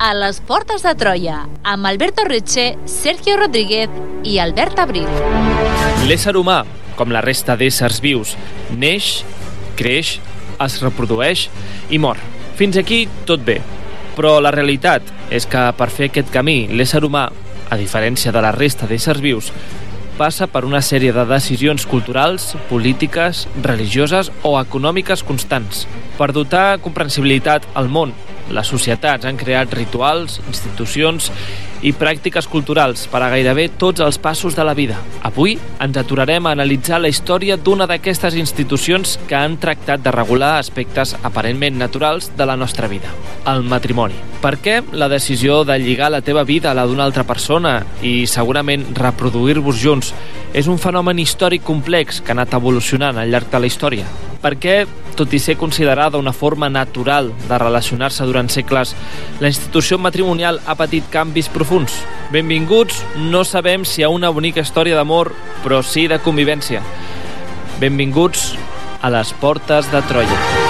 a les Portes de Troia, amb Alberto Reche, Sergio Rodríguez i Albert Abril. L'ésser humà, com la resta d'éssers vius, neix, creix, es reprodueix i mor. Fins aquí tot bé. Però la realitat és que per fer aquest camí, l'ésser humà, a diferència de la resta d'éssers vius, passa per una sèrie de decisions culturals, polítiques, religioses o econòmiques constants. Per dotar comprensibilitat al món, les societats han creat rituals, institucions i pràctiques culturals per a gairebé tots els passos de la vida. Avui ens aturarem a analitzar la història d'una d'aquestes institucions que han tractat de regular aspectes aparentment naturals de la nostra vida, el matrimoni. Per què la decisió de lligar la teva vida a la d'una altra persona i segurament reproduir-vos junts és un fenomen històric complex que ha anat evolucionant al llarg de la història? Per què, tot i ser considerada una forma natural de relacionar-se durant segles, la institució matrimonial ha patit canvis profunds? Benvinguts, no sabem si a una bonica història d'amor, però sí de convivència. Benvinguts a les Portes de Troia.